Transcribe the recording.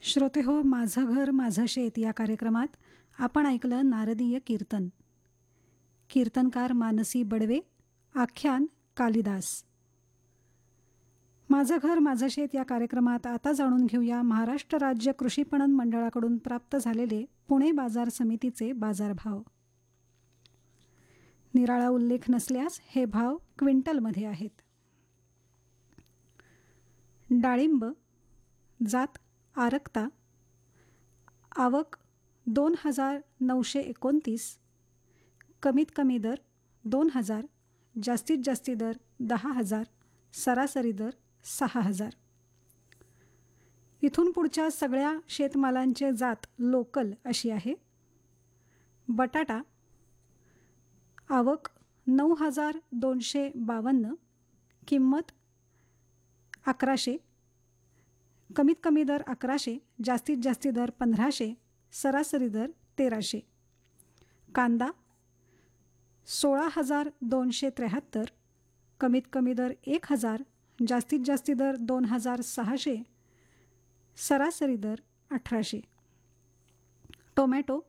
श्रोतेहो, माझं घर माझं शेत या कार्यक्रमात आपण ऐकलं नारदीय कीर्तन. कीर्तनकार मानसी बडवे, आख्यान कालिदास. माझं घर माझं शेत या कार्यक्रमात आता जाणून घेऊया महाराष्ट्र राज्य कृषी पणन मंडळाकडून प्राप्त झालेले पुणे बाजार समितीचे बाजारभाव. निराळा उल्लेख नसल्यास हे भाव क्विंटलमध्ये आहेत. डाळिंब जात आरक्ता, आवक 2,929, कमीत कमी दर 2,000, जास्तीत जास्ती दर 10,000, सरासरी दर 6,000. इथून पुढच्या सगळ्या शेतमालांचे जात लोकल अशी आहे. बटाटा आवक 9,252, किंमत 1,100, कमीत कमी दर 1,100, जास्तीत जास्ती दर 1,500, सरासरी दर 1,300. कांदा 16,273, कमीत कमी दर 1,000, जास्तीत जास्ती दर 2,600, सरासरी दर 1,800. टोमॅटो